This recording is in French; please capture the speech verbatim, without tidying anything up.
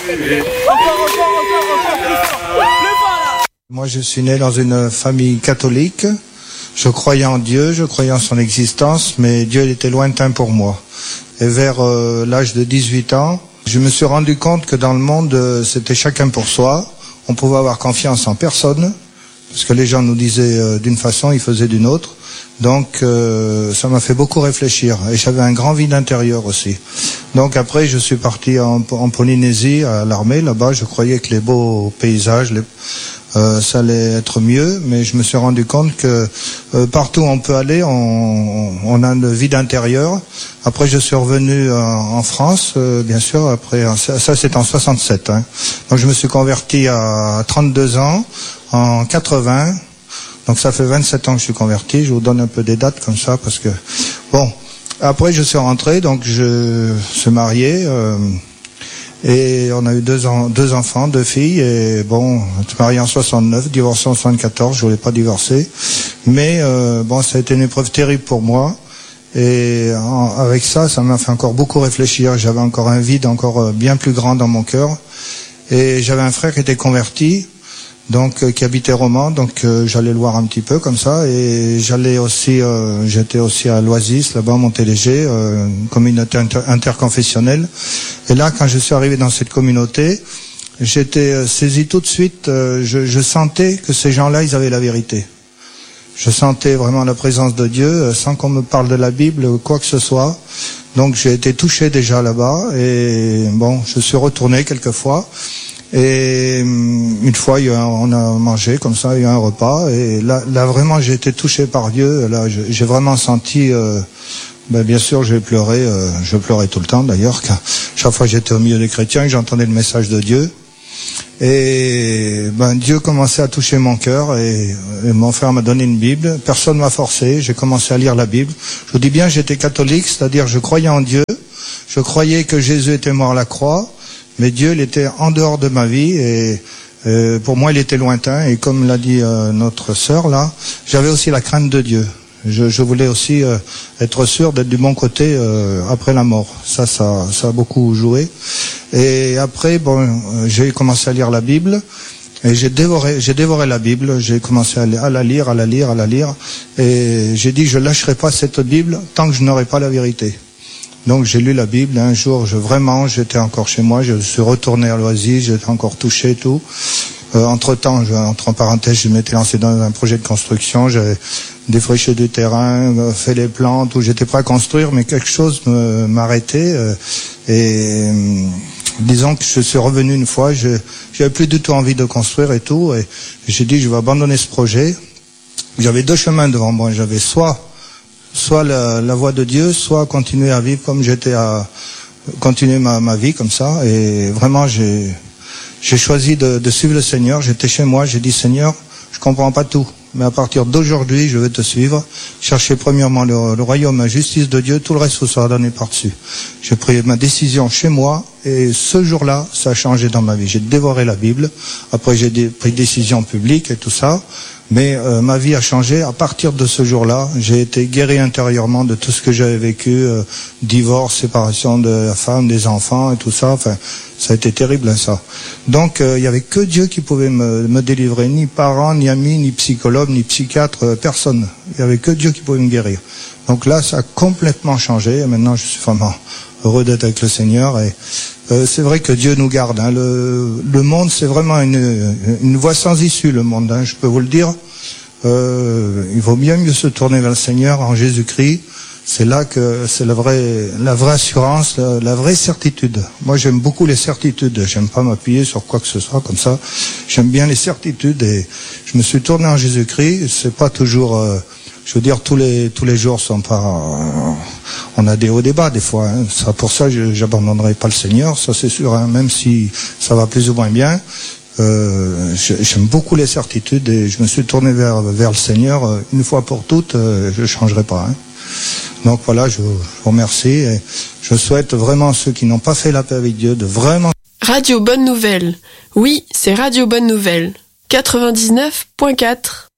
Moi, je suis né dans une famille catholique. Je croyais en Dieu, je croyais en son existence, mais Dieu était lointain pour moi. Et vers euh, l'âge de dix-huit ans, je me suis rendu compte que dans le monde, euh, c'était chacun pour soi. On pouvait avoir confiance en personne, parce que les gens nous disaient euh, d'une façon, ils faisaient d'une autre. Donc, euh, ça m'a fait beaucoup réfléchir. Et j'avais un grand vide intérieur aussi. Donc après, je suis parti en, en Polynésie, à l'armée. Là-bas, je croyais que les beaux paysages, les, euh, ça allait être mieux. Mais je me suis rendu compte que euh, partout où on peut aller, on, on a le vide intérieur. Après, je suis revenu en, en France, euh, bien sûr. Après, ça, ça c'est en soixante-sept. Hein. Donc, je me suis converti à trente-deux ans, en quatre-vingts. Donc ça fait vingt-sept ans que je suis converti. Je vous donne un peu des dates comme ça parce que bon. Après je suis rentré, donc je suis marié euh, et on a eu deux, en, deux enfants, deux filles. Et bon, je suis marié en soixante-neuf, divorcé en soixante-quatorze. Je voulais pas divorcer, mais euh, bon, ça a été une épreuve terrible pour moi. Et en, avec ça, ça m'a fait encore beaucoup réfléchir. J'avais encore un vide encore bien plus grand dans mon cœur. Et j'avais un frère qui était converti. Donc euh, qui habitait Romans, donc euh, j'allais le voir un petit peu comme ça, et j'allais aussi, euh, j'étais aussi à l'Oasis, là-bas à Montéléger, euh, une communauté inter- interconfessionnelle. Et là, quand je suis arrivé dans cette communauté, j'étais euh, saisi tout de suite. Euh, je, je sentais que ces gens-là, ils avaient la vérité. Je sentais vraiment la présence de Dieu, euh, sans qu'on me parle de la Bible ou quoi que ce soit. Donc j'ai été touché déjà là-bas, et bon, je suis retourné quelques fois. Et une fois, il y a, on a mangé comme ça, il y a un repas, et là, là vraiment, j'ai été touché par Dieu. Là, j'ai vraiment senti, euh, ben, bien sûr, j'ai pleuré, euh, je pleurais tout le temps d'ailleurs, car chaque fois que j'étais au milieu des chrétiens, que j'entendais le message de Dieu. Et ben, Dieu commençait à toucher mon cœur, et, et mon frère m'a donné une Bible. Personne m'a forcé, j'ai commencé à lire la Bible. Je vous dis bien, j'étais catholique, c'est-à-dire je croyais en Dieu, je croyais que Jésus était mort à la croix. Mais Dieu, il était en dehors de ma vie, et euh, pour moi, il était lointain. Et comme l'a dit euh, notre sœur là, j'avais aussi la crainte de Dieu. Je, je voulais aussi euh, être sûr d'être du bon côté euh, après la mort. Ça, ça, ça a beaucoup joué. Et après, bon, euh, j'ai commencé à lire la Bible, et j'ai dévoré, j'ai dévoré la Bible. J'ai commencé à, à la lire, à la lire, à la lire, et j'ai dit, je lâcherai pas cette Bible tant que je n'aurai pas la vérité. Donc j'ai lu la Bible. Un jour, je vraiment, j'étais encore chez moi, je suis retourné à l'Oasis, j'étais encore touché et tout. Euh, entre temps, je, entre en parenthèse, je m'étais lancé dans un projet de construction. J'avais défriché du terrain, fait les plantes, où j'étais prêt à construire, mais quelque chose me, m'arrêtait. Euh, et euh, disons que je suis revenu une fois, je j'avais plus du tout envie de construire et tout, et j'ai dit je vais abandonner ce projet. J'avais deux chemins devant moi. J'avais soit soit la, la voie de Dieu, soit continuer à vivre comme j'étais, à continuer ma, ma vie comme ça. Et vraiment, j'ai, j'ai choisi de, de suivre le Seigneur. J'étais chez moi, j'ai dit, Seigneur, je comprends pas tout, mais à partir d'aujourd'hui, je vais te suivre. Chercher premièrement le, le royaume, la justice de Dieu, tout le reste vous sera donné par-dessus. J'ai pris ma décision chez moi, et ce jour-là, ça a changé dans ma vie. J'ai dévoré la Bible. Après, j'ai dé, pris décision publique et tout ça. Mais euh, ma vie a changé. À partir de ce jour-là, j'ai été guéri intérieurement de tout ce que j'avais vécu, euh, divorce, séparation de la femme, des enfants et tout ça. Enfin, ça a été terrible, hein, ça. Donc, il euh, y avait que Dieu qui pouvait me, me délivrer. Ni parents, ni amis, ni psychologue, ni psychiatre, euh, personne. Il y avait que Dieu qui pouvait me guérir. Donc là, ça a complètement changé. Et maintenant, je suis vraiment heureux d'être avec le Seigneur. Et euh, c'est vrai que Dieu nous garde. Hein. Le, le monde, c'est vraiment une, une voie sans issue, le monde. Hein, je peux vous le dire. Euh, il vaut bien mieux se tourner vers le Seigneur en Jésus-Christ. C'est là que c'est la vraie, la vraie assurance, la, la vraie certitude. Moi, j'aime beaucoup les certitudes. J'aime pas m'appuyer sur quoi que ce soit comme ça. J'aime bien les certitudes, et je me suis tourné en Jésus-Christ. C'est pas toujours, euh, je veux dire, tous les tous les jours sont pas. Euh, on a des hauts débats des fois. Hein. Ça, pour ça, je, j'abandonnerai pas le Seigneur, ça c'est sûr. Hein, même si ça va plus ou moins bien. Euh, j'aime beaucoup les certitudes, et je me suis tourné vers vers le Seigneur une fois pour toutes. Euh, je changerai pas. Hein. Donc voilà, je vous remercie, et je souhaite vraiment à ceux qui n'ont pas fait la paix avec Dieu de vraiment. Radio Bonne Nouvelle. Oui, c'est Radio Bonne Nouvelle. quatre-vingt-dix-neuf point quatre.